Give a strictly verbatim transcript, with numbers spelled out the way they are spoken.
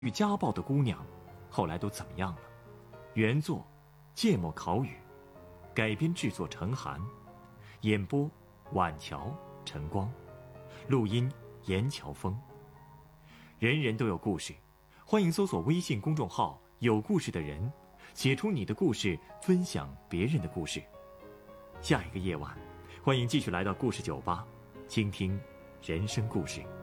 遇家暴的姑娘，后来都怎么样了？原作：芥末烤雨，改编制作：陈寒，演播：晚桥、晨光，录音：严乔峰。人人都有故事，欢迎搜索微信公众号“有故事的人”，写出你的故事，分享别人的故事。下一个夜晚，欢迎继续来到故事酒吧，倾听人生故事。